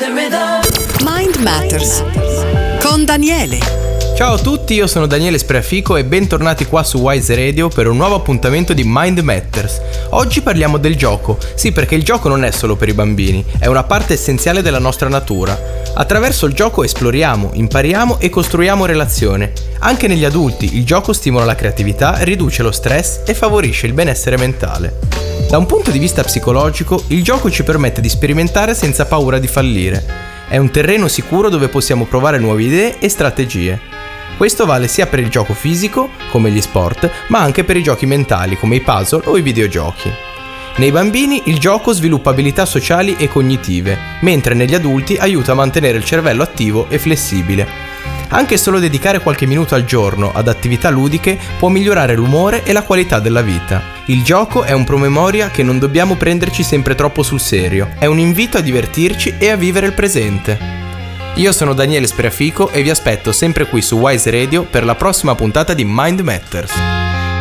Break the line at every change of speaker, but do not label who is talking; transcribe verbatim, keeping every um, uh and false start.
Mind Matters con Daniele.
Ciao a tutti, io sono Daniele Spreafico e bentornati qua su Wise Radio per un nuovo appuntamento di Mind Matters. Oggi parliamo del gioco, sì, perché il gioco non è solo per i bambini, è una parte essenziale della nostra natura. Attraverso il gioco esploriamo, impariamo e costruiamo relazione. Anche negli adulti il gioco stimola la creatività, riduce lo stress e favorisce il benessere mentale. Da un punto di vista psicologico, il gioco ci permette di sperimentare senza paura di fallire. È un terreno sicuro dove possiamo provare nuove idee e strategie. Questo vale sia per il gioco fisico, come gli sport, ma anche per i giochi mentali, come i puzzle o i videogiochi. Nei bambini il gioco sviluppa abilità sociali e cognitive, mentre negli adulti aiuta a mantenere il cervello attivo e flessibile. Anche solo dedicare qualche minuto al giorno ad attività ludiche può migliorare l'umore e la qualità della vita. Il gioco è un promemoria che non dobbiamo prenderci sempre troppo sul serio, è un invito a divertirci e a vivere il presente. Io sono Daniele Spreafico e vi aspetto sempre qui su Wise Radio per la prossima puntata di Mind Matters.